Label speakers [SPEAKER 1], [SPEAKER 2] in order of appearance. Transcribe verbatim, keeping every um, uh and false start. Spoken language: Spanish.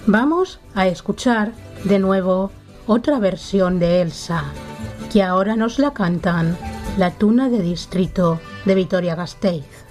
[SPEAKER 1] Vamos a escuchar de nuevo otra versión de Elsa, que ahora nos la cantan la Tuna de Distrito de Vitoria-Gasteiz.